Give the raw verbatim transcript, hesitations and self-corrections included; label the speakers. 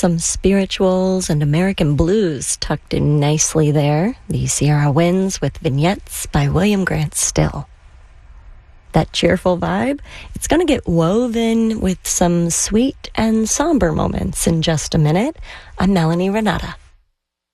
Speaker 1: Some spirituals and American blues tucked in nicely there. The Sierra Winds with Vignettes by William Grant Still. That cheerful vibe, it's going to get woven with some sweet and somber moments in just a minute. I'm Melanie Renata.